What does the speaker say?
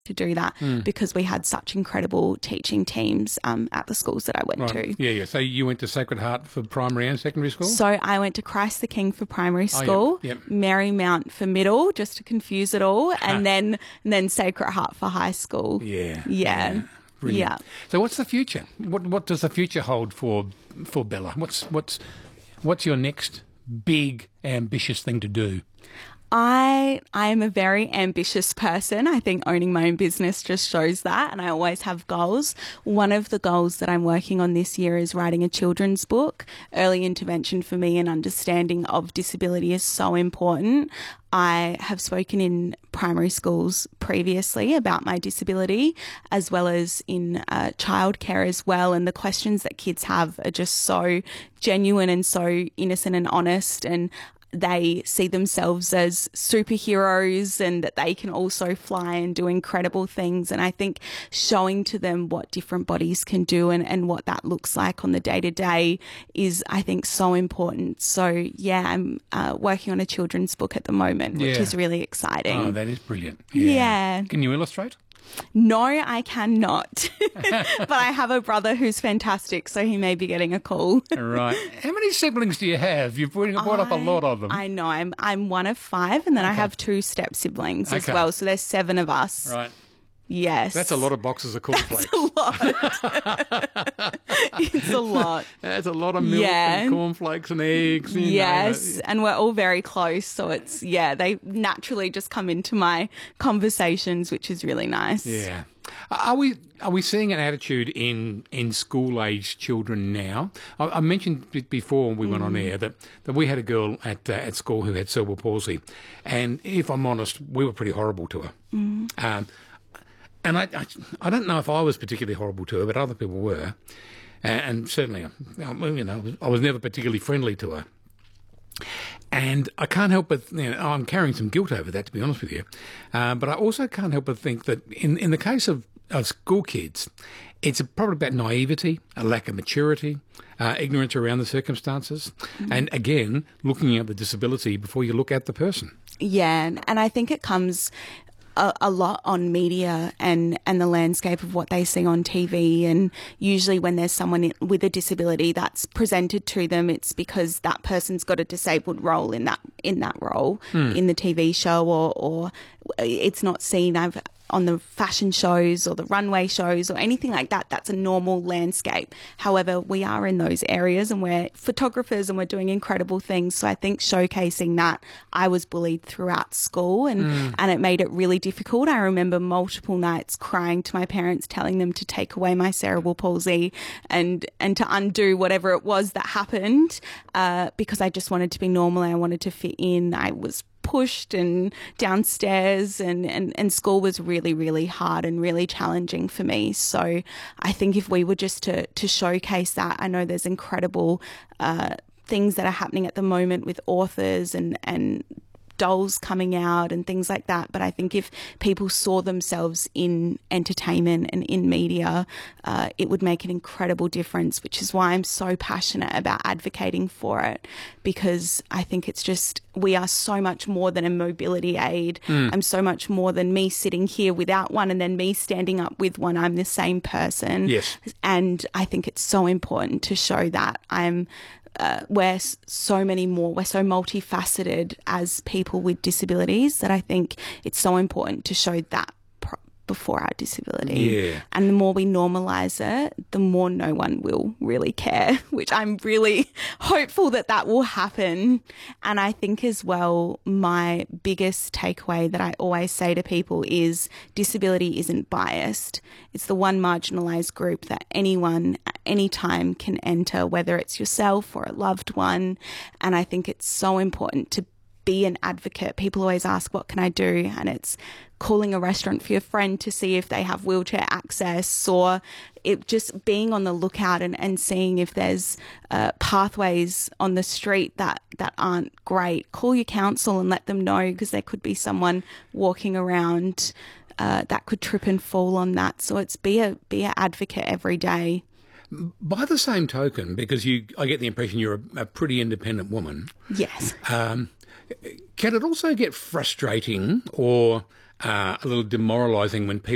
to do that because we had such incredible teaching teams at the schools that I went to. Yeah. So you went to Sacred Heart for primary and secondary school? So I went to Christ the King for primary school, Yep. Marymount for middle, just to confuse it all, and then Sacred Heart for high school. Yeah. Brilliant. Yeah. So what's the future? What does the future hold for Bella? What's your next big ambitious thing to do? I am a very ambitious person. I think owning my own business just shows that, and I always have goals. One of the goals that I'm working on this year is writing a children's book. Early intervention for me and understanding of disability is so important. I have spoken in primary schools previously about my disability, as well as in childcare as well, and the questions that kids have are just so genuine and so innocent and honest, and they see themselves as superheroes and that they can also fly and do incredible things. And I think showing to them what different bodies can do and what that looks like on the day-to-day is, I think, so important. So, yeah, I'm working on a children's book at the moment, which is really exciting. Oh, that is brilliant. Yeah. Can you illustrate? No, I cannot. But I have a brother who's fantastic, so he may be getting a call. Right. How many siblings do you have? You've brought up a lot of them. I know. I'm one of 5, and then I have 2 step siblings as well. So there's 7 of us. Right. Yes. That's a lot of boxes of cornflakes. That's a lot. It's a lot. That's a lot of milk and cornflakes and eggs. Yes, and we're all very close. So it's, they naturally just come into my conversations, which is really nice. Yeah. Are we seeing an attitude in school-age children now? I mentioned before when we went on air that we had a girl at school who had cerebral palsy, and if I'm honest, we were pretty horrible to her. And I don't know if I was particularly horrible to her, but other people were. And certainly, I was never particularly friendly to her. And I can't help but, I'm carrying some guilt over that, to be honest with you. But I also can't help but think that in the case of school kids, it's probably about naivety, a lack of maturity, ignorance around the circumstances, and again, looking at the disability before you look at the person. Yeah, and I think it comes a lot on media and the landscape of what they see on TV, and usually when there's someone with a disability that's presented to them, it's because that person's got a disabled role in that role in the TV show, or it's not seen on the fashion shows or the runway shows or anything like that. That's a normal landscape. However, we are in those areas and we're photographers and we're doing incredible things. So I think showcasing that, I was bullied throughout school and it made it really difficult. I remember multiple nights crying to my parents, telling them to take away my cerebral palsy and to undo whatever it was that happened, because I just wanted to be normal. I wanted to fit in. I was pushed and downstairs and school was really, really hard and really challenging for me. So I think if we were just to showcase that, I know there's incredible things that are happening at the moment with authors and dolls coming out and things like that. But I think if people saw themselves in entertainment and in media, it would make an incredible difference, which is why I'm so passionate about advocating for it, because I think it's just, we are so much more than a mobility aid. I'm so much more than me sitting here without one and then me standing up with one. I'm the same person. Yes. And I think it's so important to show that we're so many more, we're so multifaceted as people with disabilities that I think it's so important to show that before our disability. Yeah. And the more we normalise it, the more no one will really care, which I'm really hopeful that will happen. And I think as well, my biggest takeaway that I always say to people is disability isn't biased. It's the one marginalised group that anyone at any time can enter, whether it's yourself or a loved one. And I think it's so important to be an advocate. People always ask, what can I do? And it's calling a restaurant for your friend to see if they have wheelchair access, or it just being on the lookout and seeing if there's pathways on the street that aren't great. Call your council and let them know, because there could be someone walking around that could trip and fall on that. So it's be an advocate every day. By the same token, because I get the impression you're a pretty independent woman. Yes. Can it also get frustrating or a little demoralising when people